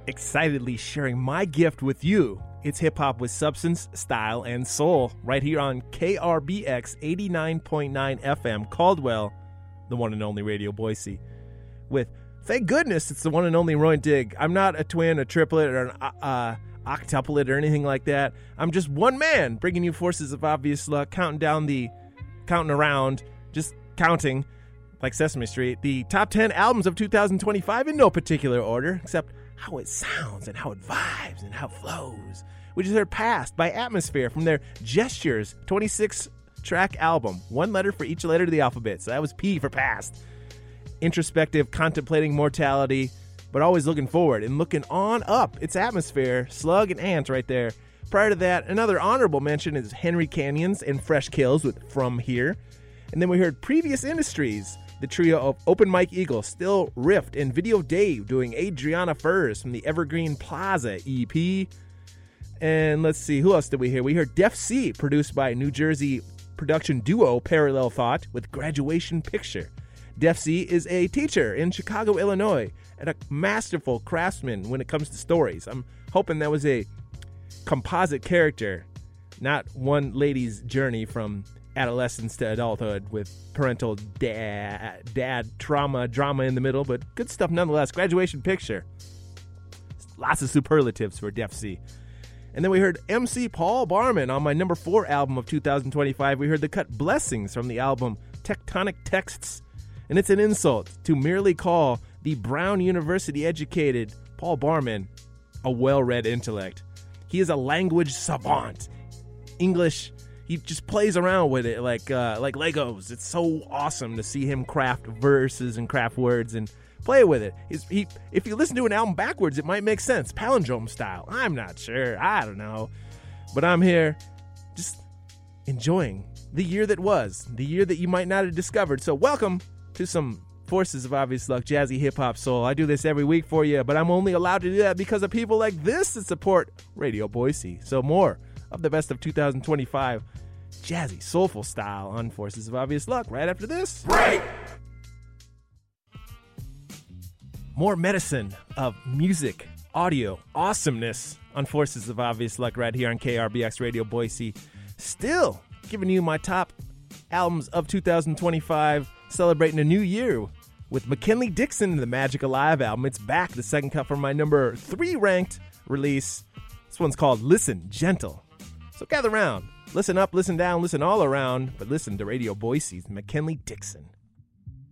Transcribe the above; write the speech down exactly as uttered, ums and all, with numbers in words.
excitedly sharing my gift with you. It's hip-hop with substance, style, and soul right here on K R B X eighty-nine point nine F M, Caldwell, the one and only Radio Boise. With, thank goodness, it's the one and only Roy Digg. I'm not a twin, a triplet, or an uh, octuplet or anything like that. I'm just one man bringing you Forces of Obvious Luck, counting down the, counting around, just counting, like Sesame Street, the top ten albums of two thousand twenty-five in no particular order, except how it sounds and how it vibes and how it flows. We just heard Past by Atmosphere from their Gestures twenty-six track album. One letter for each letter of the alphabet. So that was P for Past. Introspective, contemplating mortality, but always looking forward and looking on up. It's Atmosphere, Slug and Ant right there. Prior to that, another honorable mention is Henry Canyons and Fresh Kills with From Here. And then we heard Previous Industries, the trio of Open Mike Eagle, Still Rift, and Video Dave doing Adriana Furs from the Evergreen Plaza E P. And let's see, who else did we hear? We heard Def C, produced by New Jersey production duo Parallel Thought with Graduation Picture. Def C is a teacher in Chicago, Illinois, and a masterful craftsman when it comes to stories. I'm hoping that was a composite character, not one lady's journey from adolescence to adulthood with parental dad, dad trauma, drama in the middle, but good stuff nonetheless. Graduation Picture. Lots of superlatives for Def C. And then we heard M C Paul Barman on my number four album of two thousand twenty-five. We heard the cut Blessings from the album Tectonic Texts. And it's an insult to merely call the Brown University-educated Paul Barman a well-read intellect. He is a language savant. English, he just plays around with it like uh, like Legos. It's so awesome to see him craft verses and craft words and play with it. He's, he, if you listen to an album backwards, it might make sense. Palindrome style. I'm not sure. I don't know. But I'm here just enjoying the year that was. The year that you might not have discovered. So welcome to some Forces of Obvious Luck, jazzy hip-hop soul. I do this every week for you, but I'm only allowed to do that because of people like this that support Radio Boise. So more of the best of two thousand twenty-five jazzy, soulful style on Forces of Obvious Luck right after this. Break! More medicine of music, audio, awesomeness on Forces of Obvious Luck right here on K R B X Radio Boise. Still giving you my top albums of two thousand twenty-five, celebrating a new year with McKinley Dixon and the Magic Alive album. It's back, the second cut from my number three ranked release. This one's called Listen Gentle. So gather round, listen up, listen down, listen all around, but listen to Radio Boise's McKinley Dixon.